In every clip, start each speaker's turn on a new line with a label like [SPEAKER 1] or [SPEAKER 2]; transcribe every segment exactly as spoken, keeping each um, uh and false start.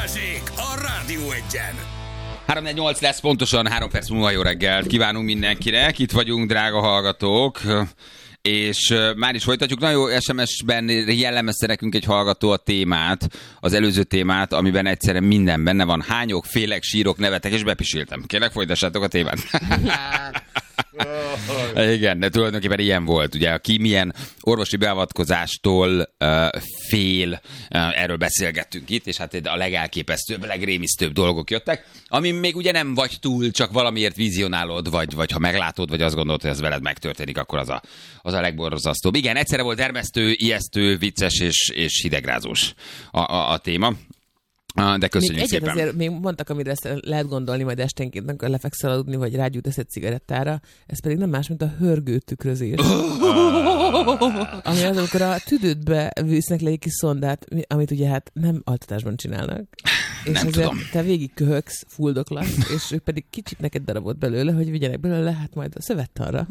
[SPEAKER 1] Balázsék a Rádió Egyen.
[SPEAKER 2] három nyolc lesz pontosan, három perc múlva jó reggelt kívánunk mindenkinek. Itt vagyunk, drága hallgatók. És már is folytatjuk. Nagyon jó es em es-ben jellemezte nekünk egy hallgató a témát, az előző témát, amiben egyszerre minden benne van. Hányok, félek, sírok, nevetek, és bepiséltem. Kérlek, folytassátok a témát. Igen, de tulajdonképpen ilyen volt. Ugye, aki milyen orvosi beavatkozástól uh, fél, uh, erről beszélgettünk itt, és hát a legelképesztőbb, legrémisztőbb dolgok jöttek, ami még ugye nem vagy túl, csak valamiért vizionálod, vagy, vagy ha meglátod, vagy azt gondolod, hogy ez veled megtörténik, akkor az a, az a legborzasztóbb. Igen, egyszerre volt termesztő, ijesztő, vicces és, és hidegrázós a, a, a téma. De köszönjük
[SPEAKER 3] még
[SPEAKER 2] szépen.
[SPEAKER 3] Azért még mondtak, amire ezt lehet gondolni, majd esténként, amikor lefekszel aludni, vagy rágyújtasz egy cigarettára, ez pedig nem más, mint a hörgő tükrözés. Ami az, amikor a tüdődbe visznek le egy kis szondát, amit ugye hát nem altatásban csinálnak. És
[SPEAKER 2] nem
[SPEAKER 3] azért
[SPEAKER 2] tudom.
[SPEAKER 3] te végig köhögsz, fuldoklasz, és ők pedig kicsit neked darabot belőle, hogy vigyenek belőle, hát majd a szövettanra.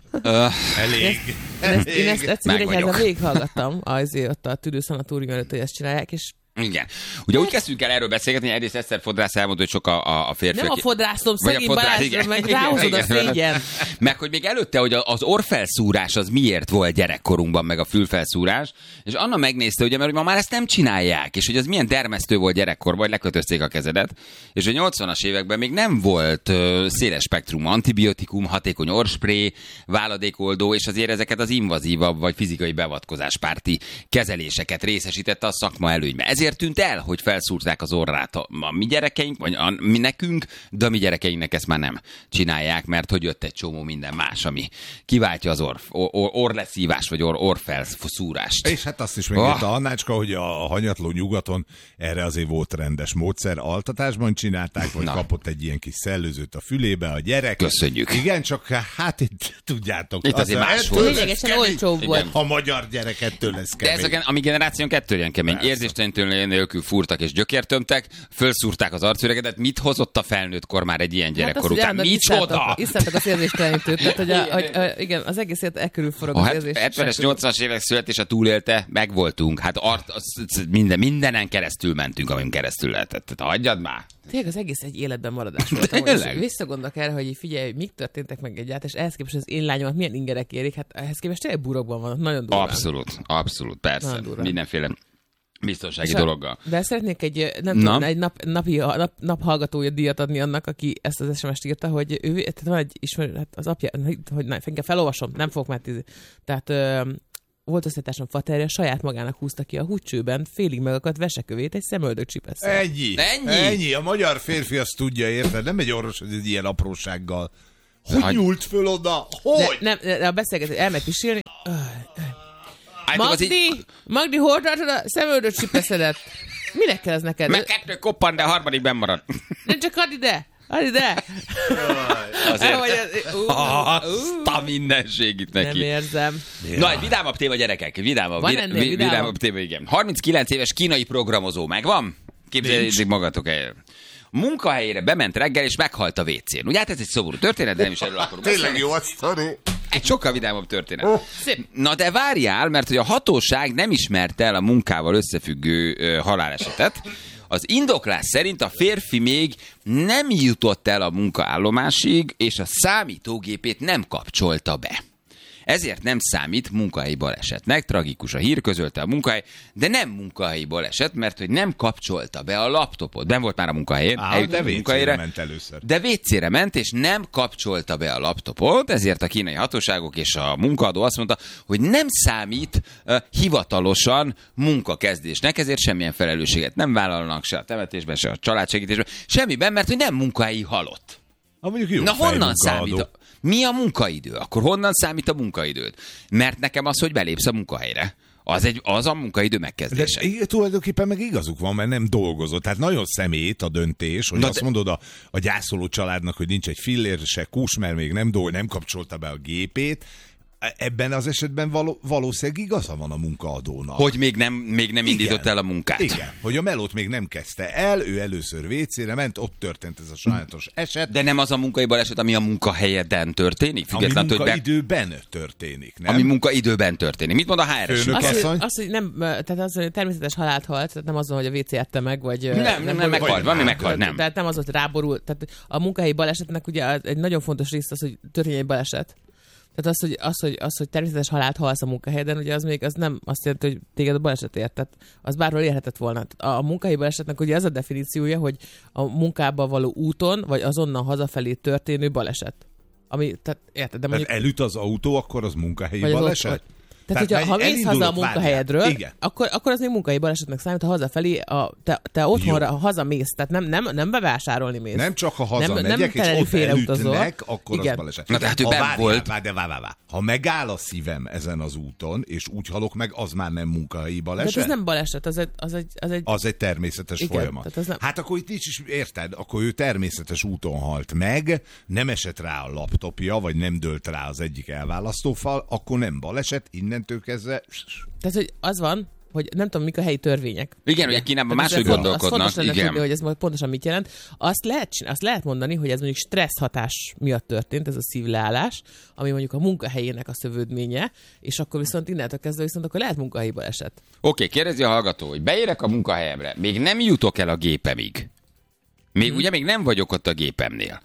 [SPEAKER 4] Elég.
[SPEAKER 3] Én ezt, én ezt egyszerűen
[SPEAKER 2] Meg
[SPEAKER 3] egyáltalán
[SPEAKER 2] vagyok.
[SPEAKER 3] végighallgattam, azért ott a tüdőszanatórium előtt, hogy ezt csinálják, és
[SPEAKER 2] Igen. Ugye úgy kezdtünk el erről beszélgetni, hogy egyrészt Eszter Fodrász elmondta, hogy sok a, a, a férfi.
[SPEAKER 3] nem a
[SPEAKER 2] aki-
[SPEAKER 3] fodrászom,
[SPEAKER 2] Vagy a
[SPEAKER 3] szegény
[SPEAKER 2] fodrász,
[SPEAKER 3] Balázs,
[SPEAKER 2] igen.
[SPEAKER 3] meg
[SPEAKER 2] Igen,
[SPEAKER 3] ráhozod a
[SPEAKER 2] igen.
[SPEAKER 3] szégyen.
[SPEAKER 2] Meg hogy még előtte, hogy az orrfelszúrás az miért volt gyerekkorunkban, meg a fülfelszúrás, és Anna megnézte, ugye, mert hogy ma már ezt nem csinálják, és hogy az milyen dermesztő volt gyerekkorban, vagy lekötözték a kezedet, és a nyolcvanas években még nem volt ö, széles spektrum antibiotikum, hatékony orrspré, váladékoldó, és azért ezeket az invazívabb, vagy fizikai beavatkozáspárti kezeléseket részesítette a szakma előnybe. Ezért tűnt el, hogy felszúrták az orrát a, a mi gyerekeink, vagy a, mi nekünk, de a mi gyerekeinknek ezt már nem csinálják, mert hogy jött egy csomó minden más, ami kiváltja az orr, or, or, orrleszívás, vagy orr, orrfelszúrást.
[SPEAKER 4] És hát azt is megírta
[SPEAKER 2] Oh.
[SPEAKER 4] Annácska, hogy a hanyatló nyugaton erre azért volt rendes módszer. Altatásban csinálták, vagy
[SPEAKER 2] Na.
[SPEAKER 4] kapott egy ilyen kis szellőzőt a fülébe a gyerek.
[SPEAKER 2] Köszönjük.
[SPEAKER 4] Igen, csak hát itt tudjátok.
[SPEAKER 2] Itt azért
[SPEAKER 4] az-
[SPEAKER 2] más
[SPEAKER 4] ettől
[SPEAKER 2] volt.
[SPEAKER 4] lesz
[SPEAKER 3] Lényegesen
[SPEAKER 4] kemény.
[SPEAKER 3] olcsóbb volt.
[SPEAKER 4] A magyar gyerek ettől lesz
[SPEAKER 2] De ez
[SPEAKER 4] kemény.
[SPEAKER 2] a, a mi generáción kettő ilyen kemény.
[SPEAKER 4] Persze.
[SPEAKER 2] Érzéstelenítő nélkül fúrtak és gyökértömtek, fölszúrták az arcüregedet. Mit hozott a felnőttkor már egy ilyen gyerekkor
[SPEAKER 3] hogy
[SPEAKER 2] után?
[SPEAKER 3] állandóan
[SPEAKER 2] Micsoda?
[SPEAKER 3] isztátok- Isztátok az érzéstelenítőt, tehát hogy, a, hogy a, igen, az egész élet e körül forog
[SPEAKER 2] A
[SPEAKER 3] az
[SPEAKER 2] het-
[SPEAKER 3] érzés.
[SPEAKER 2] hetvenes, nyolcvanas évek születése túlélte, megvoltunk. Hát art, az, az, minden, mindenen keresztül mentünk, amin keresztül lehetett. Tehát hagyjad már.
[SPEAKER 3] Tényleg az egész egy életben maradás volt.
[SPEAKER 2] Tényleg?
[SPEAKER 3] Amúgy visszagondolok erre, hogy figyelj, hogy mik történtek meg egyáltalán, és ehhez képest az én lányomat milyen ingerek érik, hát ehhez képest tényleg burokban vannak, nagyon durván.
[SPEAKER 2] Abszolút, abszolút, persze.
[SPEAKER 3] Nagyon durva.
[SPEAKER 2] Mindenféle biztonsági
[SPEAKER 3] És a-
[SPEAKER 2] dologgal.
[SPEAKER 3] De szeretnék egy, nem
[SPEAKER 2] Na?
[SPEAKER 3] tudom, egy nap, napi, nap, naphallgatója díjat adni annak, aki ezt az es em est írta, hogy ő, tehát van egy ismerő, hát az apja, hogy na, inkább felolvasom, nem fogok már tízni. Tehát ö, volt osztálytársam faterja, saját magának húzta ki a húcsőben félig megakadt vesekövét egy szemöldök csipesszel.
[SPEAKER 4] Ennyi.
[SPEAKER 2] Ennyi?
[SPEAKER 4] Ennyi. A magyar férfi azt tudja, érted? Nem egy orvos, hogy egy ilyen aprósággal. Hogy
[SPEAKER 2] Hagy-
[SPEAKER 4] nyúlt föl oda?
[SPEAKER 3] De,
[SPEAKER 4] Hogy?
[SPEAKER 3] nem, de a beszélgetés elmegy pisilni.
[SPEAKER 2] Állítok, az
[SPEAKER 3] Magdi,
[SPEAKER 2] így-
[SPEAKER 3] Magdi, hol tartod a szemöldök csipeszedet? Minek kell ez neked?
[SPEAKER 2] Meg kettő koppan, de a harmadik benn marad.
[SPEAKER 3] Nem csak add ide! Add ide!
[SPEAKER 2] Azért.
[SPEAKER 3] Vagy az- ú,
[SPEAKER 2] Azt a mindenségit
[SPEAKER 3] Nem
[SPEAKER 2] neki.
[SPEAKER 3] érzem.
[SPEAKER 2] Na, egy vidámabb téma, gyerekek. Vidámabb,
[SPEAKER 3] Van
[SPEAKER 2] vid-
[SPEAKER 3] ennél
[SPEAKER 2] vid-
[SPEAKER 3] vidámabb?
[SPEAKER 2] vidámabb téma, igen. harminckilenc éves kínai programozó megvan? Képzeljétek magatok el. A munkahelyére bement reggel, és meghalt a vécén. Ugye hát ez egy szomorú történet, de nem is erről akarunk
[SPEAKER 4] Tényleg
[SPEAKER 2] beszélni.
[SPEAKER 4] jó a sztori.
[SPEAKER 2] Egy sokkal vidámabb történet.
[SPEAKER 3] Szép.
[SPEAKER 2] Na de várjál, mert hogy a hatóság nem ismerte el a munkával összefüggő ö, halálesetet. Az indoklás szerint a férfi még nem jutott el a munkaállomásig, és a számítógépét nem kapcsolta be. Ezért nem számít munkahelyi balesetnek, tragikus a hír, közölte a munkahely, de nem munkahelyi baleset, mert hogy nem kapcsolta be a laptopot. Ben volt már a munkahelyén,
[SPEAKER 4] Á,
[SPEAKER 2] eljutott
[SPEAKER 4] de
[SPEAKER 2] a
[SPEAKER 4] vécére
[SPEAKER 2] munkahelyre,
[SPEAKER 4] ment először.
[SPEAKER 2] de vécére ment, és nem kapcsolta be a laptopot, ezért a kínai hatóságok és a munkaadó azt mondta, hogy nem számít uh, hivatalosan munkakezdésnek, ezért semmilyen felelősséget nem vállalnak se a temetésben, se a családsegítésben, semmiben, mert hogy nem munkahelyi halott.
[SPEAKER 4] Ha mondjuk jó
[SPEAKER 2] Na honnan
[SPEAKER 4] fejmunkaadó.
[SPEAKER 2] számít? A, mi a munkaidő? Akkor honnan számít a munkaidőd? Mert nekem az, hogy belépsz a munkahelyre, az, egy, az a munkaidő
[SPEAKER 4] De
[SPEAKER 2] megkezdése.
[SPEAKER 4] i- tulajdonképpen meg igazuk van, mert nem dolgozott. Tehát nagyon szemét a döntés, hogy
[SPEAKER 2] Na
[SPEAKER 4] azt
[SPEAKER 2] de-
[SPEAKER 4] mondod a, a gyászoló családnak, hogy nincs egy fillér se kus, mert még nem dolg, nem kapcsolta be a gépét. Ebben az esetben való, valószínűleg igaza van a munkaadónak.
[SPEAKER 2] Hogy még nem, még nem indított el a munkát.
[SPEAKER 4] Igen, hogy a melót még nem kezdte el, ő először vécére ment, ott történt ez a sajátos eset.
[SPEAKER 2] De nem az a munkai baleset, ami a munkahelyeden történik?
[SPEAKER 4] Ami
[SPEAKER 2] Függetlenül, hogy be...
[SPEAKER 4] munkaidőben történik, nem?
[SPEAKER 2] Ami munkaidőben történik. Mit mond a há er es?
[SPEAKER 4] Főnök
[SPEAKER 3] Az,
[SPEAKER 4] asszony?
[SPEAKER 3] hogy, az, hogy nem, tehát az, hogy természetes halált halt, tehát nem azon, hogy a vé cé ette meg, vagy...
[SPEAKER 2] Nem, nem, nem, meghalt, valami meghalt, nem.
[SPEAKER 3] Tehát nem az, hogy ráborul. Tehát a munkahelyi balesetnek ugye egy nagyon fontos rész az, hogy történjen egy baleset. Tehát az, hogy, az, hogy, az, hogy természetes halált halsz a munkahelyeden, ugye az még az nem azt jelenti, hogy téged a baleset ért. Tehát az bárhol érhetett volna. A, a munkahelyi balesetnek ugye az a definíciója, hogy a munkába való úton, vagy azonnal hazafelé történő baleset. Ami, tehát érted, de mondjuk...
[SPEAKER 4] Tehát elüt az autó, akkor az munkahelyi
[SPEAKER 3] Vagy az
[SPEAKER 4] baleset?
[SPEAKER 3] ott- Tehát,
[SPEAKER 4] Tehát
[SPEAKER 3] hogyha ha mész haza a
[SPEAKER 4] elindulok,
[SPEAKER 3] munkahelyedről,
[SPEAKER 4] várjál.
[SPEAKER 3] akkor, akkor az még munkahelyi balesetnek számít, ha hazafelé, a, te, te otthonra
[SPEAKER 4] Jó.
[SPEAKER 3] hazamész, tehát nem, nem, nem bevásárolni mész.
[SPEAKER 4] Nem csak ha
[SPEAKER 3] Nem-
[SPEAKER 4] hazamegyek,
[SPEAKER 3] nem
[SPEAKER 4] és
[SPEAKER 3] telenül
[SPEAKER 4] ott
[SPEAKER 3] félreutazol.
[SPEAKER 4] elütnek, akkor
[SPEAKER 3] Igen.
[SPEAKER 4] az baleset.
[SPEAKER 2] Na, tehát ő
[SPEAKER 4] Ha
[SPEAKER 2] benn
[SPEAKER 4] várjál,
[SPEAKER 2] volt.
[SPEAKER 4] Várjál, várjál, várjál. Ha megáll a szívem ezen az úton, és úgy halok meg, az már nem munkahelyi
[SPEAKER 3] De
[SPEAKER 4] baleset?
[SPEAKER 3] ez nem baleset, az egy... Az egy, az egy
[SPEAKER 4] Az egy természetes
[SPEAKER 3] Igen,
[SPEAKER 4] folyamat.
[SPEAKER 3] tehát ez nem-
[SPEAKER 4] Hát akkor itt nincs is, érted? Akkor ő természetes úton halt meg, nem esett rá a laptopja, vagy nem dőlt rá az egyik elválasztófal, akkor nem baleset, innentől kezdve...
[SPEAKER 3] tehát, hogy az van, hogy nem tudom, mik a helyi törvények.
[SPEAKER 2] Igen, ugye Kínában
[SPEAKER 3] Tehát
[SPEAKER 2] máshogy
[SPEAKER 3] ez-
[SPEAKER 2] gondolkodnak.
[SPEAKER 3] Az fontos lenne
[SPEAKER 2] Igen.
[SPEAKER 3] tudni, hogy ez most pontosan mit jelent. Azt lehet, csin- azt lehet mondani, hogy ez mondjuk stressz hatás miatt történt, ez a szívleállás, ami mondjuk a munkahelyének a szövődménye, és akkor viszont innentől kezdve viszont akkor lehet munkahelyi baleset.
[SPEAKER 2] Oké, kérdezi a hallgató, hogy beérek a munkahelyemre, még nem jutok el a gépemig. Még, hmm. ugye még nem vagyok ott a gépemnél.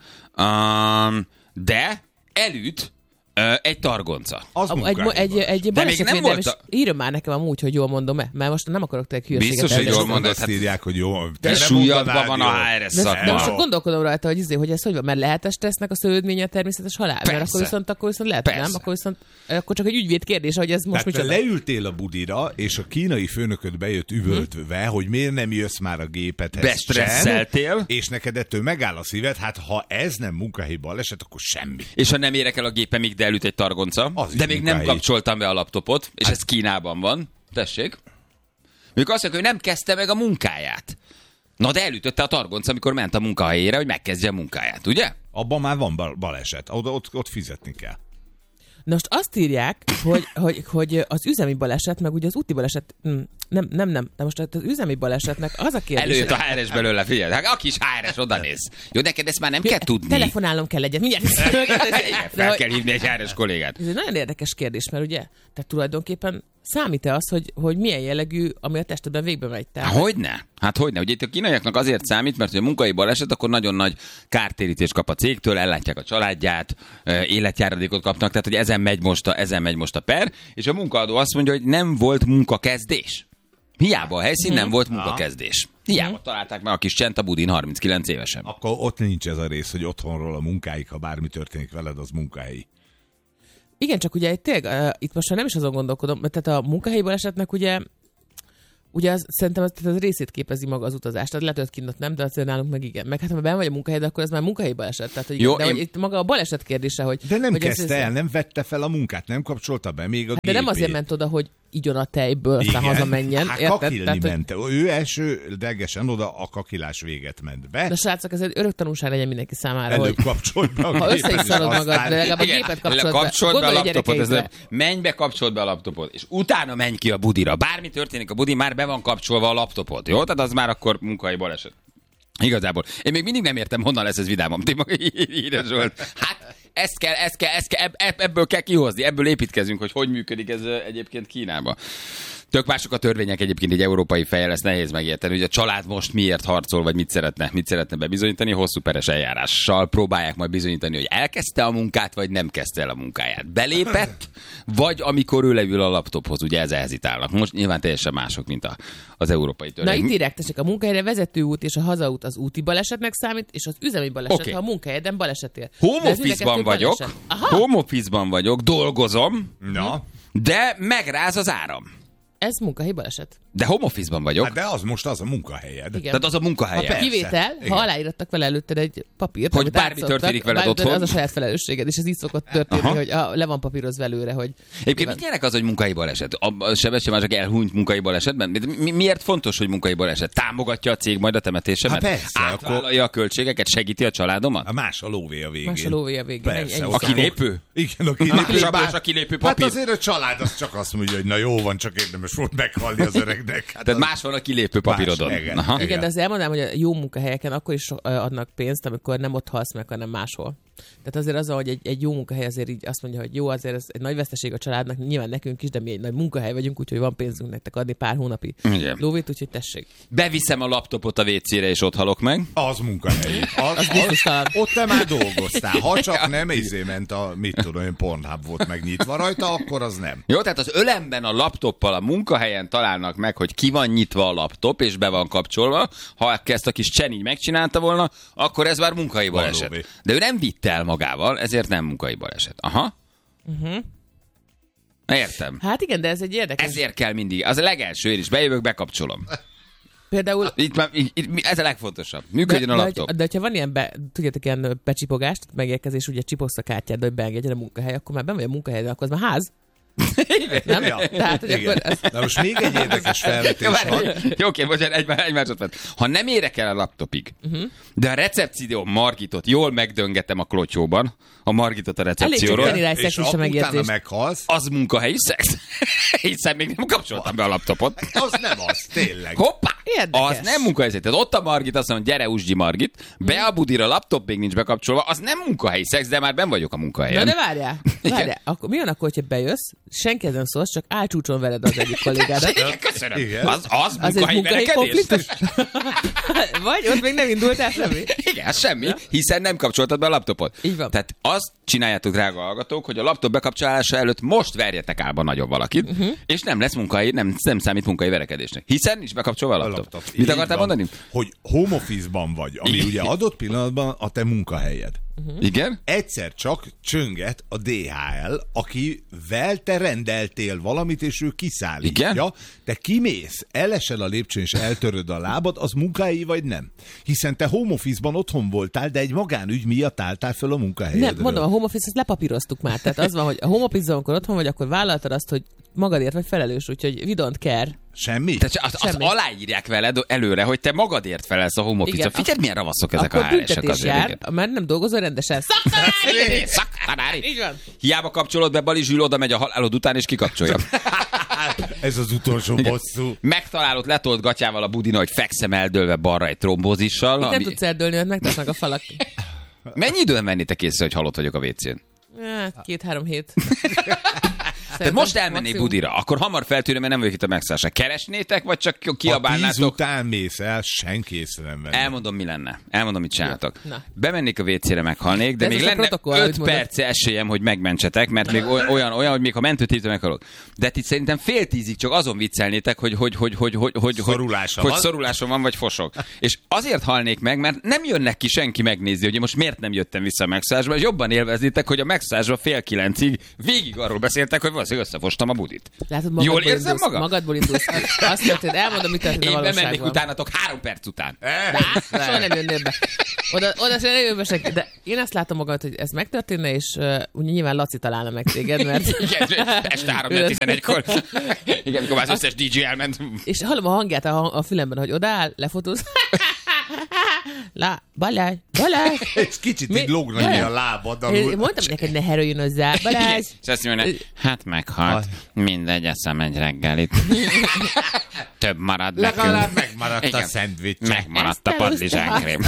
[SPEAKER 2] Um, de elüt uh, egy targonca.
[SPEAKER 4] Az
[SPEAKER 3] A, egy,
[SPEAKER 4] munkahelyi
[SPEAKER 3] egy,
[SPEAKER 4] baleset.
[SPEAKER 3] egy
[SPEAKER 2] nem
[SPEAKER 3] balesetvédelem, és
[SPEAKER 2] volt a-
[SPEAKER 3] írjon már nekem amúgy, hogy jól mondom-e, mert most nem akarok te hülyeséget
[SPEAKER 2] Biztos, hogy
[SPEAKER 3] elmondani.
[SPEAKER 2] jól mondod.
[SPEAKER 4] Azt
[SPEAKER 2] hát-
[SPEAKER 4] írják, hogy jó.
[SPEAKER 2] De
[SPEAKER 4] te nem
[SPEAKER 2] súlyadban
[SPEAKER 4] mondanád
[SPEAKER 2] van a
[SPEAKER 4] jól.
[SPEAKER 2] há er es
[SPEAKER 3] De,
[SPEAKER 2] szakma.
[SPEAKER 3] de most csak gondolkodom rajta, hogy, izé, hogy ez hogy van, mert lehet a stressznek a szövődménye a természetes halál? Mert
[SPEAKER 2] Persze.
[SPEAKER 3] akkor viszont, akkor viszont lehet, hogy nem,
[SPEAKER 2] Persze.
[SPEAKER 3] akkor viszont akkor csak egy ügyvéd kérdés, hogy ez most
[SPEAKER 4] Tehát te
[SPEAKER 3] micsoda.
[SPEAKER 4] leültél a budira, és a kínai főnököd bejött üvöltve, hogy miért nem jössz már a gépedhez
[SPEAKER 2] Bestresszeltél.
[SPEAKER 4] sem, és neked ettől megáll a szíved, hát ha ez nem munkahelyi baleset, akkor semmi.
[SPEAKER 2] És ha nem érek el a gépemig, de elüt egy targonca,
[SPEAKER 4] Az is
[SPEAKER 2] de még nem
[SPEAKER 4] munkahelyi.
[SPEAKER 2] kapcsoltam be a laptopot, és
[SPEAKER 4] Hát-
[SPEAKER 2] ez Kínában van. Tessék. Mikor azt mondja, hogy nem kezdte meg a munkáját. Na de elütötte a targonca, amikor ment a munkahelyére, hogy megkezdje a munkáját, ugye?
[SPEAKER 4] Abban már van bal- baleset, oda, ott, ott fizetni kell.
[SPEAKER 3] Na most azt írják, hogy, hogy, hogy az üzemi baleset, meg ugye az úti baleset, hm, nem, nem, nem, de most az üzemi balesetnek az a kérdés...
[SPEAKER 2] Előjött a há er es belőle, figyelj, hát aki is há er es oda néz. Jó, neked ezt már nem kell tudni.
[SPEAKER 3] Telefonálnom kell egyet, mindjárt.
[SPEAKER 2] Igen,
[SPEAKER 3] De
[SPEAKER 2] fel
[SPEAKER 3] hogy-
[SPEAKER 2] kell hívni egy há er es kollégát.
[SPEAKER 3] Ez egy nagyon érdekes kérdés, mert ugye, tehát tulajdonképpen számít-e az, hogy, hogy milyen jellegű, ami a testedben végbe megy? Tehát,
[SPEAKER 2] Hogyne? Hát hogyne? Ugye itt a kínaiaknak azért számít, mert hogy a munkai baleset, akkor nagyon nagy kártérítést kap a cégtől, ellátják a családját, ö, életjáradékot kapnak, tehát hogy ezen megy most a, ezen megy most a per, és a munkaadó azt mondja, hogy nem volt munkakezdés. Hiába a helyszín nem volt munkakezdés. Hiába találták meg a kis csent a budin harminckilenc évesen.
[SPEAKER 4] Akkor ott nincs ez a rész, hogy otthonról a munkáig, ha bármi történik veled, az munkahelyi.
[SPEAKER 3] Igen, csak ugye itt, tényleg, uh, itt most már nem is azon gondolkodom, mert tehát a munkahelyi balesetnek ugye Ugye az, szerintem az, az részét képezi maga az utazást. Tehát lehet, hogy kint nem, de azért nálunk meg igen. Meg hát ha benn vagy a munkahely, akkor ez már munkahelyi baleset. Tehát, hogy
[SPEAKER 2] Jó,
[SPEAKER 3] igen, de
[SPEAKER 2] én-
[SPEAKER 3] hogy itt maga a baleset kérdése, hogy...
[SPEAKER 4] De nem
[SPEAKER 3] hogy ez-
[SPEAKER 4] kezdte
[SPEAKER 3] ez-
[SPEAKER 4] el, nem vette fel a munkát, nem kapcsolta be még a
[SPEAKER 3] De nem
[SPEAKER 4] gépét.
[SPEAKER 3] azért ment oda, hogy igyon a tejből, aztán hazamenjen.
[SPEAKER 4] Hát
[SPEAKER 3] érted?
[SPEAKER 4] kakilni
[SPEAKER 3] Tehát, hogy-
[SPEAKER 4] ment. Ő elsődlegesen oda a kakilás véget ment be.
[SPEAKER 3] De srácok, ez egy örök tanulság legyen mindenki számára,
[SPEAKER 4] Előbb
[SPEAKER 3] hogy
[SPEAKER 4] kapcsolt be a
[SPEAKER 3] ha
[SPEAKER 4] gépet,
[SPEAKER 3] össze is szarod
[SPEAKER 4] és
[SPEAKER 3] magad,
[SPEAKER 4] aztán-
[SPEAKER 3] de legalább a
[SPEAKER 2] Igen,
[SPEAKER 3] gépet kapcsolod be.
[SPEAKER 2] kapcsold be a
[SPEAKER 3] Gondolj
[SPEAKER 2] laptopot, ez
[SPEAKER 3] gyerekeidre.
[SPEAKER 2] nem, menj be, kapcsold be a laptopot, és utána menj ki a budira. Bármi történik a budin, már be van kapcsolva a laptopot, jó? Tehát az már akkor munkai baleset. Igazából. Én még mindig nem értem, honnan lesz ez vidámom. Ti maga írja Zsolt. Hát ezt kell, ezt kell, ezt kell, ebb, ebből kell kihozni, ebből építkezünk, hogy hogy működik ez ö, egyébként Kínában. Tök mások a törvények egyébként egy európai fejjel, ezt nehéz megérteni, hogy a család most miért harcol, vagy mit szeretne, mit szeretne bebizonyítani, hosszú peres eljárással próbálják majd bizonyítani, hogy elkezdte a munkát, vagy nem kezdte el a munkáját. Belépett, vagy amikor ő leül a laptophoz, ugye ez hezitálnak. Most nyilván teljesen mások, mint a, az európai
[SPEAKER 3] Na
[SPEAKER 2] törvény.
[SPEAKER 3] itt direkt, tessék, a munkahelyre vezető út és a hazaút az úti balesetnek számít, és az üzemi baleset,
[SPEAKER 2] Oké.
[SPEAKER 3] ha a munkahelyeden baleset ér.
[SPEAKER 2] Home
[SPEAKER 3] De ez mind a
[SPEAKER 2] office-ban
[SPEAKER 3] kettő
[SPEAKER 2] vagyok,
[SPEAKER 3] baleset. Aha,
[SPEAKER 2] home office-ban vagyok, dolgozom,
[SPEAKER 4] Na,
[SPEAKER 2] de megráz az áram.
[SPEAKER 3] ez munkahelyi baleset.
[SPEAKER 2] De home office-ban vagyok.
[SPEAKER 4] Hát de az most az a munkahelyed.
[SPEAKER 3] Igen.
[SPEAKER 2] Tehát az a munkahelyed.
[SPEAKER 4] Persze.
[SPEAKER 3] Kivétel,
[SPEAKER 4] Igen.
[SPEAKER 3] ha aláírattak vele előtted egy papírt,
[SPEAKER 2] Hogy
[SPEAKER 3] amit
[SPEAKER 2] bármi
[SPEAKER 3] átszoktak,
[SPEAKER 2] történik veled
[SPEAKER 3] bármi
[SPEAKER 2] otthon.
[SPEAKER 3] Az a saját felelősséged, és ez így szokott történni,
[SPEAKER 2] Aha.
[SPEAKER 3] hogy a, le van papírozva előre, hogy...
[SPEAKER 2] Egyébként mit nyerek az, hogy munkai baleset? A Sebestyén már csak elhunyt munkai balesetben? Mi, miért fontos, hogy munkai baleset? Támogatja a cég majd a temetésemet?
[SPEAKER 4] Hát persze,
[SPEAKER 2] Átvállalja a költségeket, segíti a családomat?
[SPEAKER 4] A más a lóvé a végén.
[SPEAKER 3] Más a lóvé a végén.
[SPEAKER 4] Persze,
[SPEAKER 3] Ennyi
[SPEAKER 4] ott
[SPEAKER 2] A
[SPEAKER 3] szám.
[SPEAKER 2] kilépő?
[SPEAKER 4] Igen, a kilépő.
[SPEAKER 2] Sabás a kilépő
[SPEAKER 4] Hát
[SPEAKER 2] papír.
[SPEAKER 4] azért a család az csak azt mondja, hogy na jó van, csak érdemes volt meghalni az öregnek. Hát
[SPEAKER 2] Tehát
[SPEAKER 4] az...
[SPEAKER 2] más van a kilépő papírodon.
[SPEAKER 4] Más, igen.
[SPEAKER 2] Aha.
[SPEAKER 3] Igen, de azt elmondanám, hogy a jó munkahelyeken akkor is adnak pénzt, amikor nem ott halsz meg, hanem máshol. Tehát azért az, hogy egy, egy jó munkahely azért így azt mondja, hogy jó, azért ez egy nagy veszteség a családnak, nyilván nekünk is, de mi egy nagy munkahely vagyunk, úgyhogy van pénzünk nektek adni pár hónapi
[SPEAKER 2] Igen.
[SPEAKER 3] lóvét, úgyhogy tessék.
[SPEAKER 2] Beviszem a laptopot a vécére, és ott halok meg.
[SPEAKER 4] Az munkahely. Az, az,
[SPEAKER 3] biztostalan.
[SPEAKER 4] ott te már dolgoztál. Ha csak nem izé ment a, mit tudom én, Pornhub volt megnyitva rajta, akkor az nem.
[SPEAKER 2] Jó, tehát az ölemben a laptoppal a munkahelyen találnak meg, hogy ki van nyitva a laptop, és be van kapcsolva. Ha ezt a kis Csen így megcsinálta volna, akkor ez már munkai baleset.
[SPEAKER 4] Valóban.
[SPEAKER 2] De ő nem vitte el magával, ezért nem munkai baleset. Aha. Uh-huh. Értem.
[SPEAKER 3] Hát igen, de ez egy érdekes.
[SPEAKER 2] Ezért kell mindig. Az a legelső, én is bejövök, bekapcsolom.
[SPEAKER 3] Például
[SPEAKER 2] Itt már, itt, itt, ez a legfontosabb. Működjön
[SPEAKER 3] de,
[SPEAKER 2] a
[SPEAKER 3] de,
[SPEAKER 2] laptop.
[SPEAKER 3] hogy- de hogyha van ilyen, be, tudjátok, ilyen becsipogást, megérkezés, ugye csipogsz a kártyád, hogy beengedjen a munkahely, akkor már ben vagy a munkahelyen, akkor az már ház. Nem?
[SPEAKER 4] Ja.
[SPEAKER 3] Tehát, hogy
[SPEAKER 4] Igen.
[SPEAKER 3] akkor ez...
[SPEAKER 4] Na most még egy érdekes felvetés
[SPEAKER 2] Jó,
[SPEAKER 4] van.
[SPEAKER 2] várj, Jó, oké, bocsánat, egy, egy másodperc. Ha nem érek el a laptopig, uh-huh. de a recepció Margitot jól megdöngetem a klotyóban, a Margitot a
[SPEAKER 3] Elég csak
[SPEAKER 2] recepcióról,
[SPEAKER 3] tenni rá egy
[SPEAKER 4] És
[SPEAKER 3] szexista
[SPEAKER 4] utána
[SPEAKER 3] megjegyzést.
[SPEAKER 4] meghalsz,
[SPEAKER 2] az munkahelyi szex. Hiszen még nem kapcsoltam be a laptopot.
[SPEAKER 4] az nem az, tényleg.
[SPEAKER 2] Hoppá!
[SPEAKER 3] Érdekes.
[SPEAKER 2] Az nem munkahelyi. Tehát ott a Margit, azt mondja, gyere, Usgyi Margit, be a budira, a laptop még nincs bekapcsolva, az nem munkahelyi szex, de már ben vagyok a munkahelyen.
[SPEAKER 3] Na de várjál, várjál. Akkor mi van akkor, hogyha bejössz, senki nem szólsz, csak álcsúcson veled az egyik kollégádat.
[SPEAKER 2] Igen, köszönöm.
[SPEAKER 4] Igen.
[SPEAKER 2] Az, az,
[SPEAKER 3] Az egy
[SPEAKER 2] munkahelyi
[SPEAKER 3] munkahelyi
[SPEAKER 2] verekedés?
[SPEAKER 3] konfliktus? Vagy ott még nem indultál semmi?
[SPEAKER 2] Igen, az semmi, hiszen nem kapcsoltad be a laptopot.
[SPEAKER 3] Így van.
[SPEAKER 2] Tehát azt csináljátok, drága hallgatók, hogy a laptop bekapcsolása előtt most verjetek álba nagyon valakit, uh-huh. és nem lesz munkai, nem, nem számít munkai verekedésnek. Hiszen nincs bekapcsolva a
[SPEAKER 4] A
[SPEAKER 2] laptop.
[SPEAKER 4] laptop.
[SPEAKER 2] Mit
[SPEAKER 4] Így
[SPEAKER 2] akartál
[SPEAKER 4] van,
[SPEAKER 2] mondani?
[SPEAKER 4] Hogy home office-ban vagy, ami ugye adott pillanatban a te munkahelyed.
[SPEAKER 2] Uh-huh. Igen?
[SPEAKER 4] Egyszer csak csönget a dé há el, akivel te rendeltél valamit, és ő kiszállítja.
[SPEAKER 2] Igen?
[SPEAKER 4] Te kimész, elesel a lépcsőn, és eltöröd a lábad, az munkahelyi vagy nem? Hiszen te home office-ban otthon voltál, de egy magánügy miatt álltál föl a munkahelyedről.
[SPEAKER 3] Nem, mondom, a home office-t lepapíroztuk már. Tehát az van, hogy a home office-ban, amikor otthon vagy, akkor vállaltad azt, hogy magadért vagy felelős, úgyhogy we don't care.
[SPEAKER 4] Semmi?
[SPEAKER 2] Tehát azt, azt
[SPEAKER 3] Semmi.
[SPEAKER 2] aláírják veled előre, hogy te magadért felelsz a home office-ra.
[SPEAKER 3] Igen.
[SPEAKER 2] Figyeld, milyen ravaszok ezek
[SPEAKER 3] Akkor
[SPEAKER 2] a há er-esek
[SPEAKER 3] büntetés
[SPEAKER 2] azért.
[SPEAKER 3] jár,
[SPEAKER 2] igen.
[SPEAKER 3] mert nem dolgozol rendesen. Szaktanári!
[SPEAKER 2] Szaktanári.
[SPEAKER 3] Így van.
[SPEAKER 2] Hiába kapcsolod be, Bali Zsül oda megy a halálod után, és kikapcsolja.
[SPEAKER 4] Ez az utolsó bosszú.
[SPEAKER 2] Megtalálod letolt gatyával a budina, hogy fekszem eldőlve balra egy trombózissal.
[SPEAKER 3] Nem
[SPEAKER 2] Ami...
[SPEAKER 3] tudsz eldőlni, mert megtartnak a falak.
[SPEAKER 2] Mennyi időn vennétek észre, hogy halott vagyok a vécén?
[SPEAKER 3] Hát, két-három hét.
[SPEAKER 2] Tehát most elmennék budira, akkor hamar feltűnöm, mert nem vagyok itt a megszállásra. Keresnétek, vagy csak
[SPEAKER 4] Ha tíz
[SPEAKER 2] kiabálnátok?
[SPEAKER 4] után mész el, senki észre nem venni.
[SPEAKER 2] Elmondom, mi lenne. Elmondom, mit csináltok.
[SPEAKER 3] Na.
[SPEAKER 2] Bemennék a vécére, meghalnék, de
[SPEAKER 3] De ez
[SPEAKER 2] még
[SPEAKER 3] most a
[SPEAKER 2] lenne
[SPEAKER 3] protokoll, amit
[SPEAKER 2] öt
[SPEAKER 3] mondod.
[SPEAKER 2] perc esélyem, hogy megmentsetek, mert még oly- olyan, olyan, hogy még ha mentőt hívtam, meghalok. De itt szerintem fél tízig csak azon viccelnétek, hogy hogy hogy hogy hogy hogy
[SPEAKER 4] Szorulása
[SPEAKER 2] hogy,
[SPEAKER 4] van.
[SPEAKER 2] hogy szorulásom van, vagy fosok. És azért halnék meg, mert nem jönnek ki senki megnézni, hogy én most miért nem jöttem vissza a megszállásba, és jobban élveznétek, hogy a megszállásba fél kilencig végig arról beszéltek, hogy valószínűleg összefostam a budit.
[SPEAKER 3] Látod,
[SPEAKER 2] Jól
[SPEAKER 3] magadból
[SPEAKER 2] érzem
[SPEAKER 3] indulsz,
[SPEAKER 2] magam?
[SPEAKER 3] Magadból indulsz. Azt történt, elmondom, mit történt a
[SPEAKER 2] Én bemennék
[SPEAKER 3] valóságban.
[SPEAKER 2] utánatok három perc után.
[SPEAKER 3] Lát, soha nem jönnél be. Oda, oda se nem jön be senki. De én azt látom magad, hogy ez megtörténne, és uh, ugye nyilván Laci találna meg téged, mert...
[SPEAKER 2] Igen, este három tizenegykor. Igen, amikor már az összes dé dzsé elment.
[SPEAKER 3] És hallom a hangját a, a fülemben, hogy odáll, lefotóz. La, Balázs, Balázs.
[SPEAKER 4] És kicsit
[SPEAKER 3] Mi?
[SPEAKER 4] így lógnak ki a lábad alul.
[SPEAKER 3] Én mondtam neked, ne herőjönözzál, Balázs.
[SPEAKER 2] És azt mondja, hogy hát meghalt. Mindegy, eszem egy reggelit. Több marad
[SPEAKER 4] Legalább
[SPEAKER 2] nekünk.
[SPEAKER 4] megmaradt a
[SPEAKER 2] Igen.
[SPEAKER 4] szendvics.
[SPEAKER 2] Megmaradt a
[SPEAKER 3] Ezt
[SPEAKER 2] padlizsánkrém.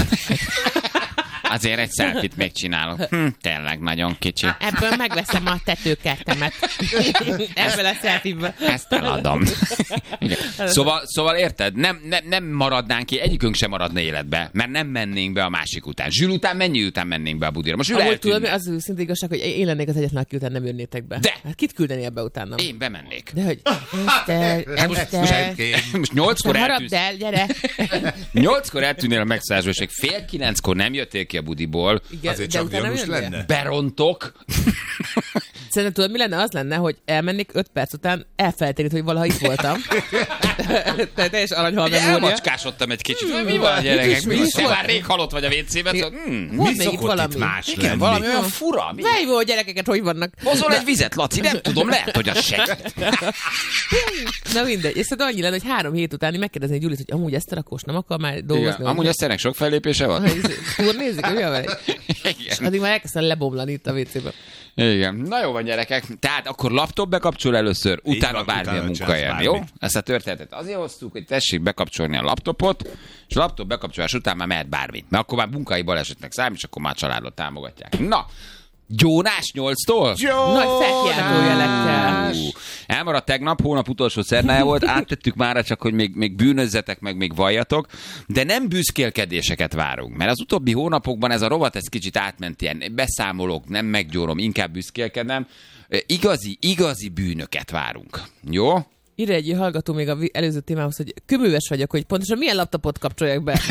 [SPEAKER 2] Azért egy szelfit még csinálok. Hm, tényleg nagyon kicsi.
[SPEAKER 3] Ebből megveszem a tetőkertemet. Ebből a szelfiből.
[SPEAKER 2] Ezt eladom. Igen. Szóval, szóval érted? Nem, nem, nem maradnánk ki, egyikünk sem maradna életbe, mert nem mennénk be a másik után. Zsül után mennyi után mennénk be a budira? Most Zsül
[SPEAKER 3] Amúgy tudod,
[SPEAKER 2] eltűnne.
[SPEAKER 3] mi az őszinte igazság, hogy én lennék az egyetlen, aki után nem jönnétek be.
[SPEAKER 2] De!
[SPEAKER 3] Hát kit küldenél be utána?
[SPEAKER 2] Én bemennék.
[SPEAKER 3] De hogy... Eszter, Eszter,
[SPEAKER 4] Senkém.
[SPEAKER 2] Most nyolckor
[SPEAKER 3] harapd
[SPEAKER 2] eltűnsz.
[SPEAKER 3] el, gyere!
[SPEAKER 2] Nyolckor eltűnnél a megszállásból, és fél kilenckor nem jöttél ki a budiból.
[SPEAKER 3] Igen,
[SPEAKER 4] Azért
[SPEAKER 3] de
[SPEAKER 4] csak
[SPEAKER 3] utána nem
[SPEAKER 4] gyanús
[SPEAKER 3] jönnél?
[SPEAKER 4] lenne.
[SPEAKER 2] Berontok.
[SPEAKER 3] Szerintem tudod, mi lenne? Az lenne, hogy elmennék öt perc után elfelejteni, hogy valaha itt voltam. Tehát teljes aranyhal memória.
[SPEAKER 2] Elmacskásodtam egy kicsit. Hmm, mi van, gyerekek? Mi is már rég halott vagy a vécében.
[SPEAKER 4] Hmm, mi szokott itt más
[SPEAKER 2] Igen,
[SPEAKER 4] lenni?
[SPEAKER 2] valami olyan fura.
[SPEAKER 3] Mely volt gyerekeket, hogy vannak?
[SPEAKER 2] Hozol egy vizet, Laci? Nem tudom, lehet, hogy az segít.
[SPEAKER 3] Na mindegy. És szóval annyi lenne, hogy három hét után megkérdezni Gyulit, hogy amúgy ezt a rakós nem akar már dolgozni.
[SPEAKER 2] Igen, amúgy Eszternek sok fellépése van?
[SPEAKER 3] Turnézik, hogy olyan? És addig már elkezdtem lebomlani itt a vécében.
[SPEAKER 2] Igen. Na jó van, gyerekek. Tehát akkor laptop bekapcsol először, utána
[SPEAKER 4] van,
[SPEAKER 2] bármilyen
[SPEAKER 4] utána
[SPEAKER 2] munkahelyen,
[SPEAKER 4] csinálsz
[SPEAKER 2] jó?
[SPEAKER 4] bármit.
[SPEAKER 2] Ezt a történetet azért hoztuk, hogy tessék bekapcsolni a laptopot, és a laptop bekapcsolás után már mehet bármi. Mert akkor már munkai balesetnek számít, és akkor már családot támogatják. Na, Gyónás nyolctól?
[SPEAKER 3] Nagy felkiáltójelekkel.
[SPEAKER 2] Ú, elmaradt tegnap, hónap utolsó szerdája volt, áttettük mára csak, hogy még, még bűnözzetek, meg még valljatok, de nem büszkélkedéseket várunk, mert az utóbbi hónapokban ez a rovat ez kicsit átment ilyen, beszámolok, nem meggyórom, inkább büszkélkedem, igazi, igazi bűnöket várunk. Jó?
[SPEAKER 3] Írja egy hallgató még az előző témához, hogy köműves vagyok, hogy pontosan milyen laptopot kapcsoljak be.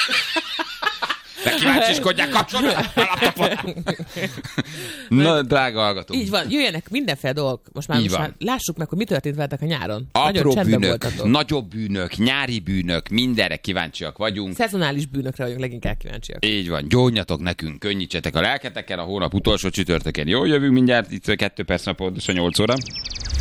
[SPEAKER 2] De kíváncsiskodják, kapcsolni a laptopot. Na, drága hallgató.
[SPEAKER 3] Így van, jöjjenek mindenféle dolgok. Most már, most már lássuk meg, hogy mi történt veletek a nyáron.
[SPEAKER 2] Apró bűnök, nagyobb bűnök, nyári bűnök, mindenre kíváncsiak vagyunk.
[SPEAKER 3] Szezonális bűnökre vagyunk leginkább kíváncsiak.
[SPEAKER 2] Így van, gyónjatok nekünk, könnyítsetek a lelketeken, a hónap utolsó csütörtökén. Jó, jövünk mindjárt, itt kettő perc nap pontosan nyolc óra.